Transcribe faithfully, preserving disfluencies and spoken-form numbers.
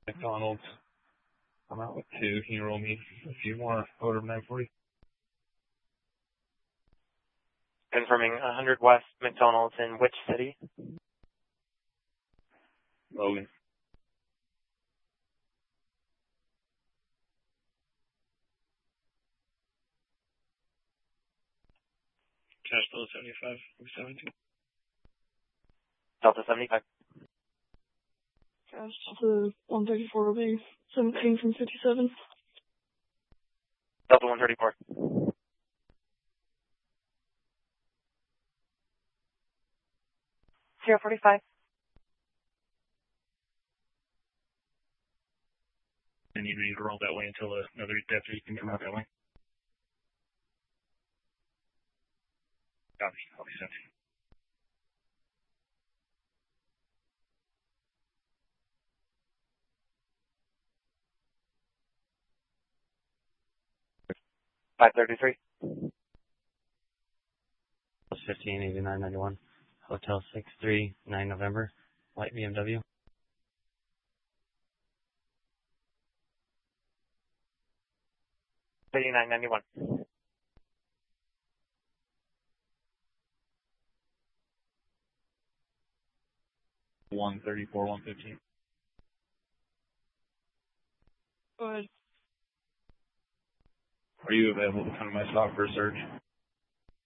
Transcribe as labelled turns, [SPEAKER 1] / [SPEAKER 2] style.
[SPEAKER 1] McDonald's. I'm out with two. Can you roll me a few more over nine forty?
[SPEAKER 2] Confirming one hundred West McDonald's in which city?
[SPEAKER 1] Logan. Cash Bill seventy-five seventeen.
[SPEAKER 2] Delta seventy-five.
[SPEAKER 3] Cash to one thirty-four will be seventeen from fifty-seven.
[SPEAKER 2] Delta one thirty-four. zero forty-five.
[SPEAKER 1] I need me to roll that way until another deputy can come out that way. Copy. I'll be sent.
[SPEAKER 2] five thirty-three.
[SPEAKER 4] fifteen eighty-nine ninety-one. Hotel six three nine November. Light B M W.
[SPEAKER 2] eighty-nine ninety-one.
[SPEAKER 1] one thirty-four one fifteen.
[SPEAKER 3] Go ahead.
[SPEAKER 1] Are you available to come to my stop for a search?